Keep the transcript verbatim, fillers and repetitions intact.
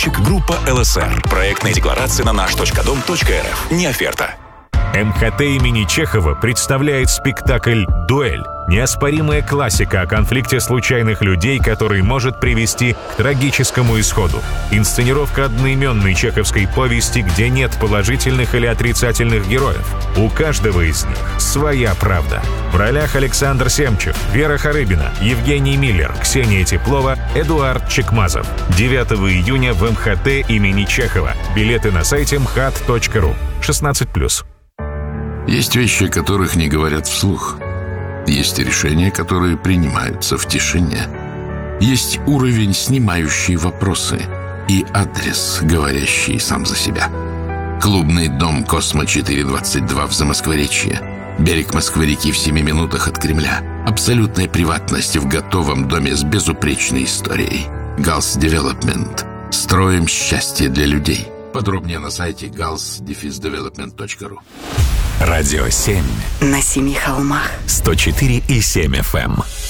Группа ЛСР. Проектная декларация на наш точка дом точка эр эф. Не оферта. эм ха тэ имени Чехова представляет спектакль «Дуэль». Неоспоримая классика о конфликте случайных людей, который может привести к трагическому исходу. Инсценировка одноименной чеховской повести, где нет положительных или отрицательных героев. У каждого из них своя правда. В ролях Александр Семчев, Вера Харыбина, Евгений Миллер, Ксения Теплова, Эдуард Чекмазов. девятого июня в эм ха тэ имени Чехова. Билеты на сайте эм ха тэ точка ру. шестнадцать плюс. Есть вещи, о которых не говорят вслух. Есть решения, которые принимаются в тишине. Есть уровень, снимающий вопросы, и адрес, говорящий сам за себя. Клубный дом «Космо четыреста двадцать два» в Замоскворечье. Берег Москвы-реки в семи минутах от Кремля. Абсолютная приватность в готовом доме с безупречной историей. галс Девелопмент. Строим счастье для людей. Подробнее на сайте галс девелопмент точка ру. Радио семь. На семи холмах. сто четыре и семь эф эм.